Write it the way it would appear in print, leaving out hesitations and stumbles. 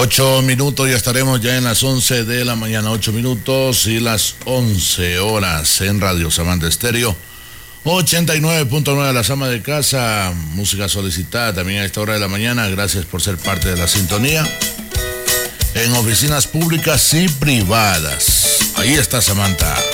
8 minutos, ya estaremos ya en las 11 de la mañana, 8 minutos y las 11 horas en Radio Samantha Estéreo. 89.9 La Sama de Casa, música solicitada también a esta hora de la mañana. Gracias por ser parte de la sintonía. En oficinas públicas y privadas, ahí está Samantha.